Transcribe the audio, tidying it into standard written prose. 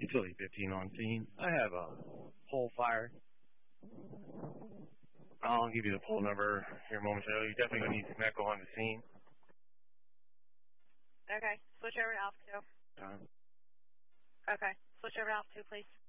Utility 15 on scene. I have a pole fire. I'll give you the pole number here momentarily. You're definitely going to need some echo on the scene. Okay. Switch over to Alpha 2. Okay. Switch over to Alpha 2, please.